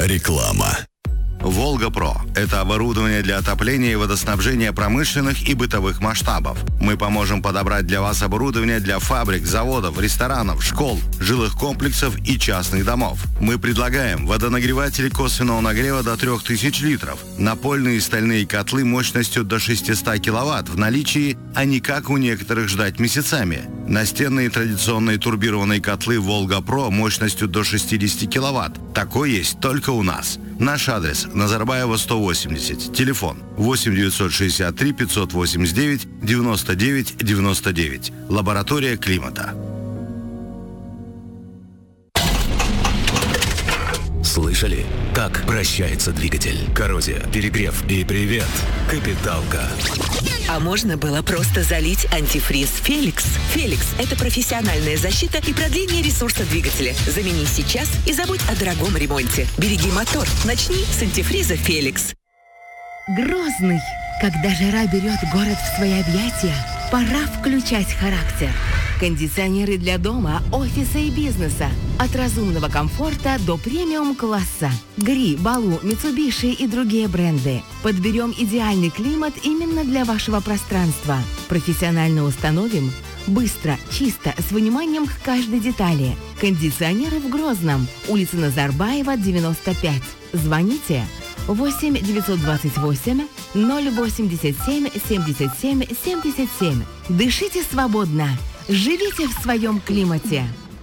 Реклама. «Волга-Про» – это оборудование для отопления и водоснабжения промышленных и бытовых масштабов. Мы поможем подобрать для вас оборудование для фабрик, заводов, ресторанов, школ, жилых комплексов и частных домов. Мы предлагаем водонагреватели косвенного нагрева до 3000 литров, напольные и стальные котлы мощностью до 600 киловатт в наличии, а не как у некоторых ждать месяцами. Настенные традиционные турбированные котлы «Волга-Про» мощностью до 60 киловатт. Такой есть только у нас. Наш адрес – Назарбаева, 180. Телефон 8 963 589 99 99. Лаборатория климата. Слышали, как прощается двигатель? Коррозия, перегрев и привет, капиталка. А можно было просто залить антифриз «Феликс». «Феликс» — это профессиональная защита и продление ресурса двигателя. Замени сейчас и забудь о дорогом ремонте. Береги мотор. Начни с антифриза «Феликс». Грозный. Когда жара берет город в свои объятия, пора включать характер. Кондиционеры для дома, офиса и бизнеса. От разумного комфорта до премиум-класса. Гри, Балу, Митсубиши и другие бренды. Подберем идеальный климат именно для вашего пространства. Профессионально установим. Быстро, чисто, с вниманием к каждой детали. Кондиционеры в Грозном. Улица Назарбаева, 95. Звоните 8 928 087 77 77. Дышите свободно. Живите в своем климате.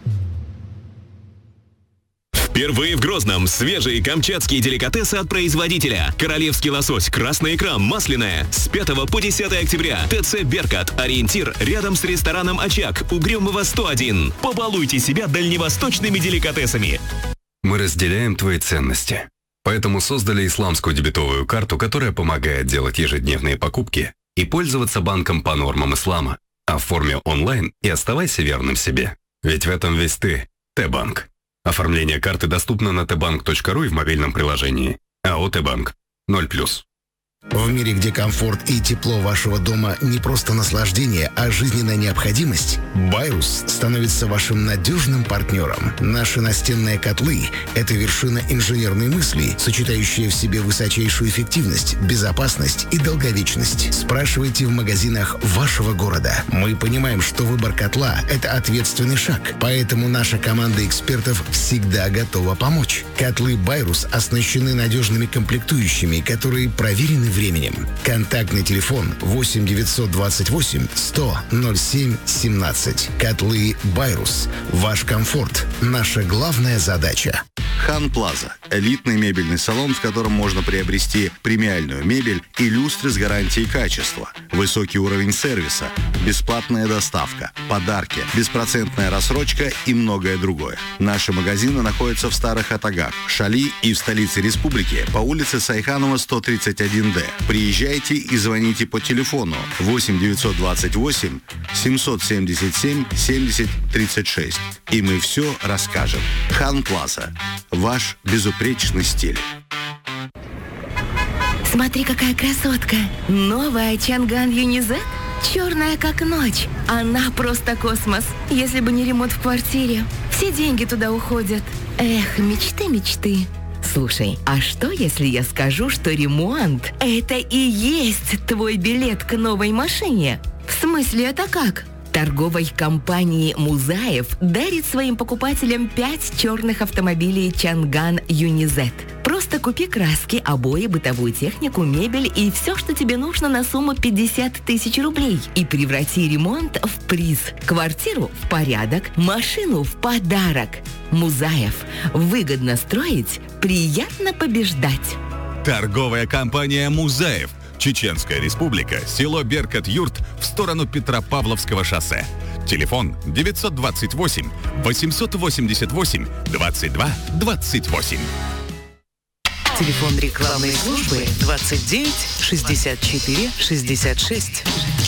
Впервые в Грозном свежие камчатские деликатесы от производителя. Королевский лосось, красная икра, масляная. С 5 по 10 октября. ТЦ «Беркат». Ориентир рядом с рестораном «Очаг». Угрюмова, 101. Побалуйте себя дальневосточными деликатесами. Мы разделяем твои ценности. Поэтому создали исламскую дебетовую карту, которая помогает делать ежедневные покупки и пользоваться банком по нормам ислама. Оформи онлайн и оставайся верным себе. Ведь в этом весь ты. Т-банк. Оформление карты доступно на tbank.ru и в мобильном приложении. АО «Т-банк». 0+. В мире, где комфорт и тепло вашего дома не просто наслаждение, а жизненная необходимость, Байрус становится вашим надежным партнером. Наши настенные котлы – это вершина инженерной мысли, сочетающая в себе высочайшую эффективность, безопасность и долговечность. Спрашивайте в магазинах вашего города. Мы понимаем, что выбор котла – это ответственный шаг, поэтому наша команда экспертов всегда готова помочь. Котлы Байрус оснащены надежными комплектующими, которые проверены временем. Контактный телефон 8 928 100 07 17. Котлы Байрус. Ваш комфорт – наша главная задача. Хан Плаза – элитный мебельный салон, в котором можно приобрести премиальную мебель и люстры с гарантией качества, высокий уровень сервиса, бесплатная доставка, подарки, беспроцентная рассрочка и многое другое. Наши магазины находятся в Старых Атагах, Шали и в столице республики по улице Сайханова, 131Д. Приезжайте и звоните по телефону 8 928 777 70 36. И мы все расскажем. Хан Плаза. Ваш безупречный стиль. Смотри, какая красотка. Новая Чанган Юнизет. Черная, как ночь. Она просто космос. Если бы не ремонт в квартире. Все деньги туда уходят. Эх, мечты, мечты. Слушай, а что, если я скажу, что ремонт – это и есть твой билет к новой машине? В смысле, это как? Торговой компании «Музаев» дарит своим покупателям 5 черных автомобилей Чанган Юнизет. Просто купи краски, обои, бытовую технику, мебель и все, что тебе нужно на сумму 50 тысяч рублей. И преврати ремонт в приз. Квартиру в порядок, машину в подарок. «Музаев». Выгодно строить, приятно побеждать. Торговая компания «Музаев». Чеченская республика, село Беркат-Юрт в сторону Петропавловского шоссе. Телефон 928 888 22 28. Телефон рекламной службы 29 64 66.